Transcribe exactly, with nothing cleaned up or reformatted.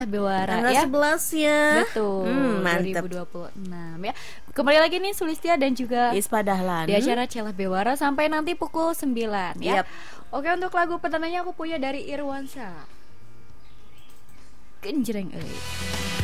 Bewara tanggal ya. sebelas ya. Betul. Hmm, mantap. dua ribu dua puluh enam ya. Kembali lagi nih Sulistia dan juga Ispa Dahlan di acara Celah Bewara sampai nanti pukul sembilan ya. Yap. Oke, untuk lagu pertamanya aku punya dari Irwansa. Genjreng euy.